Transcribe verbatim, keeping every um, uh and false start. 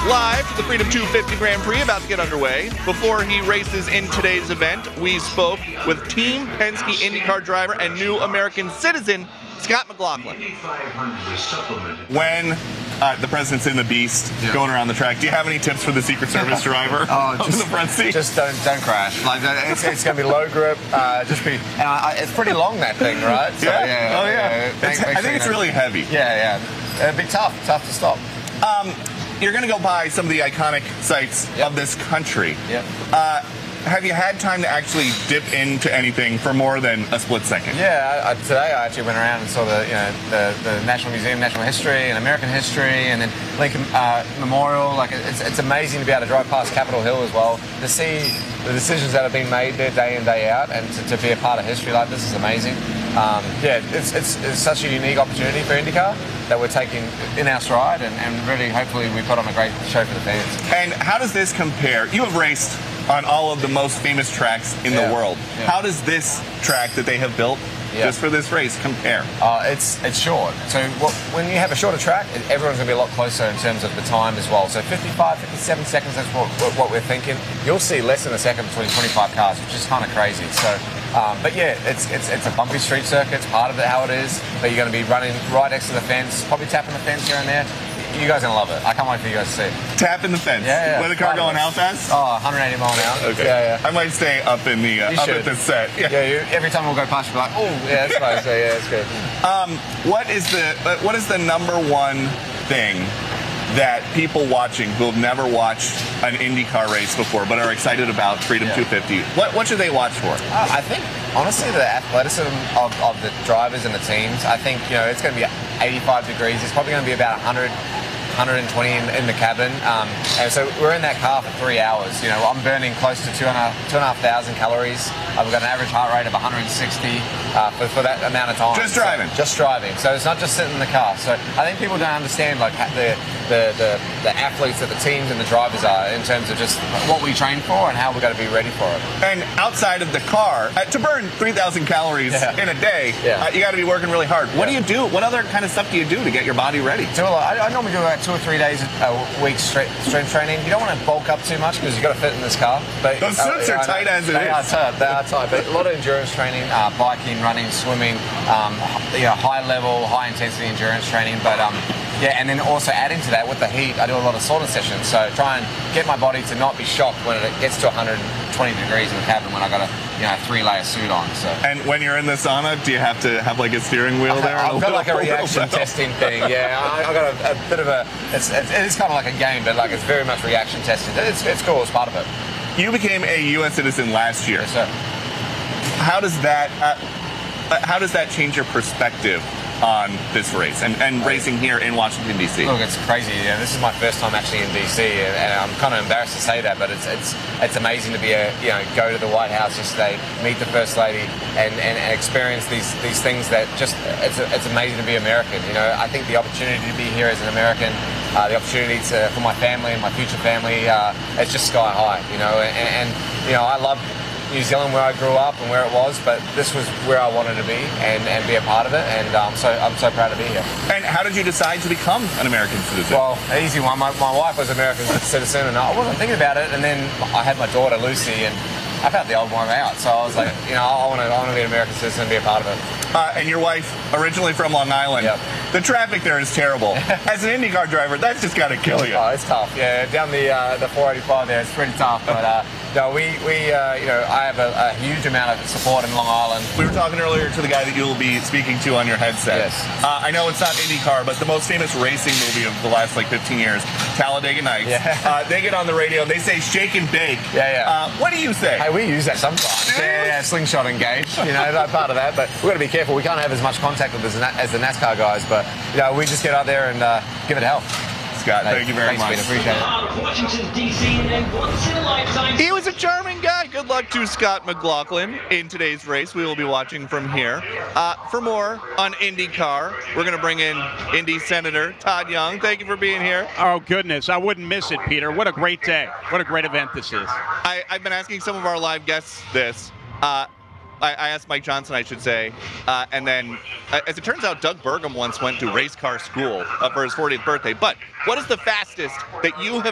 live to the Freedom two fifty Grand Prix about to get underway. Before he races in today's event, we spoke with Team Penske IndyCar driver and new American citizen, Scott McLaughlin. When uh, the president's in the Beast, yeah. going around the track, do you have any tips for the Secret Service driver oh, just, in the front seat? Just don't don't crash. Like it's, it's going to be low grip. Uh, just be. And I, it's pretty long, that thing, right? So, yeah. yeah. Oh yeah. yeah. Make, make I think sure it's really heavy. Yeah, yeah. It'd be tough. Tough to stop. Um, you're going to go by some of the iconic sites yep. of this country. Yep. Uh, Have you had time to actually dip into anything for more than a split second? Yeah, I, I, today I actually went around and saw the, you know, the, the National Museum, National History, and American History, and then Lincoln uh, Memorial. Like it's, it's amazing to be able to drive past Capitol Hill as well, to see the decisions that have been made there day in, day out, and to, to be a part of history like this is amazing. Um, yeah, it's, it's, it's such a unique opportunity for IndyCar that we're taking in our stride, and, and really, hopefully, we put on a great show for the fans. And how does this compare? You have raced on all of the most famous tracks in yeah. the world. Yeah. How does this track that they have built yeah. just for this race compare? Uh, it's it's short. So what, when you have a shorter track, everyone's going to be a lot closer in terms of the time as well. So fifty-five, fifty-seven seconds, that's what, what we're thinking. You'll see less than a second between twenty-five cars, which is kind of crazy. So, um, but yeah, it's, it's it's a bumpy street circuit. It's part of it, how it is. But you're going to be running right next to the fence, probably tapping the fence here and there. You guys are going to love it. I can't wait for you guys to see it. Tapping the fence? Yeah, yeah. With the car going how fast? Oh, one eighty mile an hour. Okay. Yeah, yeah. I might stay up in the, uh, up at the set. Yeah, yeah you, every time we'll go past, you'll be like, oh, yeah, that's nice. Yeah, yeah, that's good. Um, what is the, uh, what is the number one thing that people watching who have never watched an IndyCar race before but are excited about Freedom yeah. two fifty, what, what should they watch for? Uh, I think, honestly, the athleticism of, of the drivers and the teams. I think, you know, it's going to be eighty-five degrees. It's probably going to be about one hundred, one twenty in, in the cabin. Um, and so we're in that car for three hours. You know, I'm burning close to two and a, two and a half thousand calories. I've got an average heart rate of one hundred sixty uh, for, for that amount of time. Just driving? So, just driving. So it's not just sitting in the car. So I think people don't understand like the, the, the, the athletes that the teams and the drivers are in terms of just what we train for and how we've got to be ready for it. And outside of the car, uh, to burn three thousand calories yeah. in a day, yeah. uh, you got to be working really hard. What yeah. do you do? What other kind of stuff do you do to get your body ready? So I, I normally do about two or three days a week straight strength training. You don't want to bulk up too much because you've got to fit in this car. But those suits uh, are tight as it they is. Are tight, they are tight. But a lot of endurance training, uh, biking, running, swimming, um, you know, high level, high intensity endurance training. But um, yeah, and then also adding to that with the heat, I do a lot of sauna sessions. So try and get my body to not be shocked when it gets to one hundred twenty degrees in the cabin when I got a you know three layer suit on. So. And when you're in the sauna, do you have to have like a steering wheel there? I've got like a reaction testing thing. Yeah, I, I got a, a bit of a. It's, it's, it is kind of like a game, but like it's very much reaction testing. It's it's cool. It's part of it. You became a U S citizen last year. Yes, sir. How does that uh, how does that change your perspective on this race and, and racing here in Washington, D C? Look, it's crazy. You know, this is my first time actually in D C, and, and I'm kind of embarrassed to say that, but it's it's it's amazing to be a you know go to the White House yesterday, meet the First Lady, and, and, and experience these these things that just it's it's amazing to be American. You know, I think the opportunity to be here as an American, uh, the opportunity to for my family and my future family, uh, it's just sky high. You know, and, and you know I love New Zealand where I grew up and where it was, but this was where I wanted to be and, and be a part of it, and um, so I'm so proud to be here. And how did you decide to become an American citizen? Well, an easy one. My, my wife was an American citizen, and I wasn't thinking about it, and then I had my daughter Lucy, and I found the old one out, so I was like, you know, I want to I want to be an American citizen and be a part of it. Uh, and your wife, originally from Long Island. Yep. The traffic there is terrible. As an IndyCar driver, that's just got to kill you. Oh, it's tough. Yeah, down the uh, the four eighty-five there, it's pretty tough. But uh, no, we we uh, you know I have a, a huge amount of support in Long Island. We were talking earlier to the guy that you will be speaking to on your headset. Yes. Uh, I know it's not IndyCar, but the most famous racing movie of the last like fifteen years, Talladega Nights. Yeah. Uh, they get on the radio and they say shake and bake. Yeah, yeah. Uh, what do you say? Hey, we use that sometimes. Yeah, yeah, slingshot engage. You know, that's part of that. But we've got to be careful. We can't have as much contact with as, as the NASCAR guys. But you know, we just get out there and uh, give it hell. Scott, thank you very Thanks, much. Peter, appreciate it. Washington, D C, and then once in a lifetime. He was a charming guy. Good luck to Scott McLaughlin in today's race. We will be watching from here. Uh, for more on IndyCar, we're going to bring in Indy Senator Todd Young. Thank you for being here. Oh, goodness. I wouldn't miss it, Peter. What a great day. What a great event this is. I, I've been asking some of our live guests this. Uh, I, I asked Mike Johnson, I should say, uh, and then, uh, as it turns out, Doug Burgum once went to race car school uh, for his fortieth birthday. But what is the fastest that you have